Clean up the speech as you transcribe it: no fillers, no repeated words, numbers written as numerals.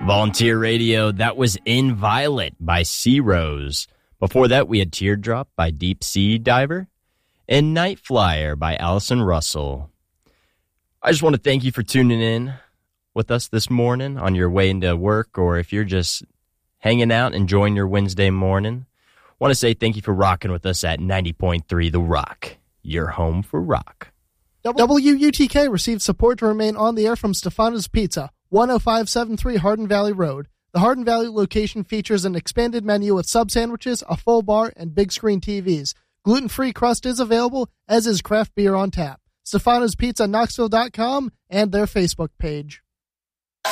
Volunteer Radio, that was In Violet by Sea Rose. Before that, we had Teardrop by Deep Sea Diver and Night Flyer by Allison Russell. I just want to thank you for tuning in with us this morning on your way into work, or if you're just hanging out, enjoying your Wednesday morning. I want to say thank you for rocking with us at 90.3 The Rock, your home for rock. WUTK received support to remain on the air from Stefano's Pizza, 10573 Hardin Valley Road. The Hardin Valley location features an expanded menu with sub sandwiches, a full bar, and big screen TVs. Gluten-free crust is available, as is craft beer on tap. Stefano's Pizza, Knoxville.com, and their Facebook page.